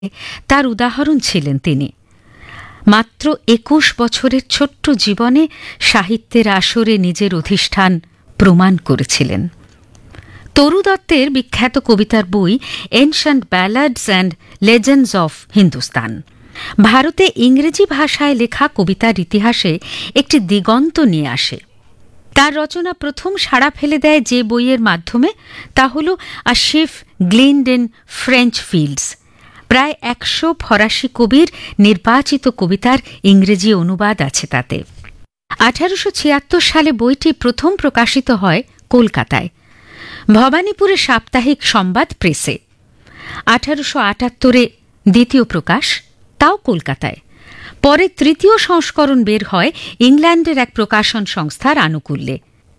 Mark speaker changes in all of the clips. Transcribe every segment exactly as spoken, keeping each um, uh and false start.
Speaker 1: তার উদাহরণ ছিলেন তিনি। মাত্র একুশ বছরের ছোট্ট জীবনে সাহিত্যের আসরে নিজের অধিষ্ঠান প্রমাণ করেছিলেন। তরু দত্তের বিখ্যাত কবিতার বই ancient ব্যালাডস and legends of Hindustan ভারতে ইংরেজি ভাষায় লেখা কবিতার ইতিহাসে একটি দিগন্ত নিয়ে আসে। তার রচনা প্রথম সাড়া ফেলে দেয় যে বইয়ের মাধ্যমে, তা হল আ শিপ গ্লিনড ইন ফ্রেঞ্চ ফিল্ডস। প্রায় একশো ফরাসি কবির নির্বাচিত কবিতার ইংরেজি অনুবাদ আছে তাতে। আঠারোশো ছিয়াত্তর সালে বইটি প্রথম প্রকাশিত হয় কলকাতায়, ভবানীপুরে সাপ্তাহিক সংবাদ প্রেসে। আঠারোশো আটাত্তরে দ্বিতীয় প্রকাশ, তাও কলকাতায়। পরে তৃতীয় সংস্করণ বের হয় ইংল্যান্ডের এক প্রকাশন সংস্থার আনুকূল্যে।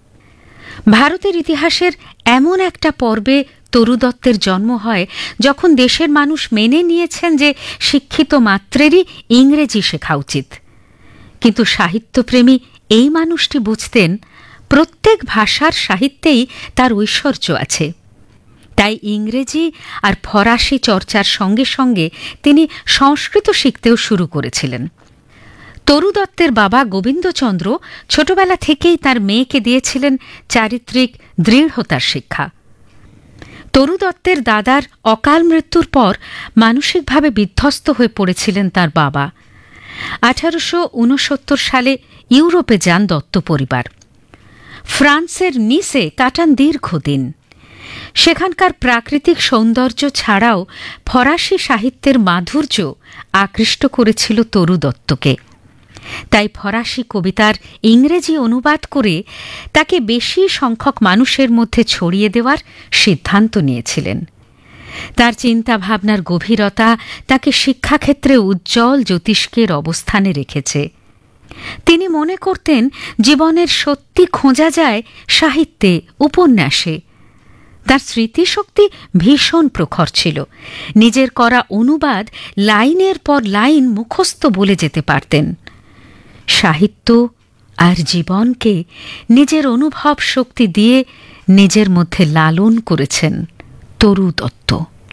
Speaker 1: ভারতের ইতিহাসের এমন একটা পর্বে তরু দত্তের জন্ম হয় যখন দেশের মানুষ মেনে নিয়েছেন যে শিক্ষিত মাত্রেরই ইংরেজি শেখা উচিত। কিন্তু সাহিত্যপ্রেমী এই মানুষটি বুঝতেন প্রত্যেক ভাষার সাহিত্যেই তার ঐশ্বর্য আছে। তাই ইংরেজি আর ফরাসি চর্চার সঙ্গে সঙ্গে তিনি সংস্কৃত শিখতেও শুরু করেছিলেন। তরু দত্তের বাবা গোবিন্দচন্দ্র ছোটবেলা থেকেই তার মেয়েকে দিয়েছিলেন চারিত্রিক দৃঢ়তার শিক্ষা। তরু দত্তের দাদার অকাল মৃত্যুর পর মানসিকভাবে বিধ্বস্ত হয়ে পড়েছিলেন তার বাবা। আঠারোশো ঊনসত্তর সালে ইউরোপে যান দত্ত পরিবার। ফ্রান্সের নিসে কাটান দীর্ঘদিন। সেখানকার প্রাকৃতিক সৌন্দর্য ছাড়াও ফরাসি সাহিত্যের মাধুর্য আকৃষ্ট করেছিল তরু দত্তকে। তাই ফরাসি কবিতার ইংরেজি অনুবাদ করে তাকে বেশি সংখ্যক মানুষের মধ্যে ছড়িয়ে দেওয়ার সিদ্ধান্ত নিয়েছিলেন। তার চিন্তাভাবনার গভীরতা তাকে শিক্ষাক্ষেত্রে উজ্জ্বল জ্যোতিষ্কের অবস্থানে রেখেছে। তিনি মনে করতেন জীবনের সত্যি খোঁজা যায় সাহিত্যে, উপন্যাসে। তার স্মৃতিশক্তি ভীষণ প্রখর ছিল। নিজের করা অনুবাদ লাইনের পর লাইন মুখস্থ বলে যেতে পারতেন। সাহিত্য আর জীবনকে নিজের অনুভব শক্তি দিয়ে নিজের মধ্যে লালন করেছেন তরু দত্ত।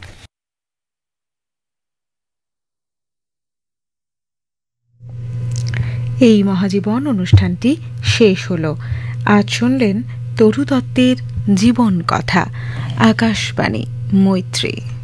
Speaker 2: এই মহাজীবন অনুষ্ঠানটি শেষ হল। আজ শুনলেন তরু দত্তের জীবন কথা। আকাশবাণী মৈত্রী।